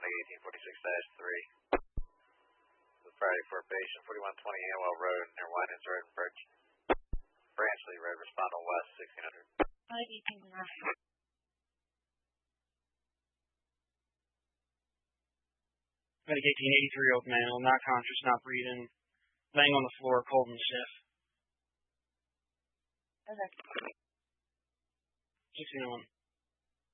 1846-3. Friday for patient 4120 Hanwell Road near Winans Road and Branchley Road. Respond on West 1600. 518. Medic 1883, open manual, not conscious, not breathing, laying on the floor, cold and stiff. Okay. 1601.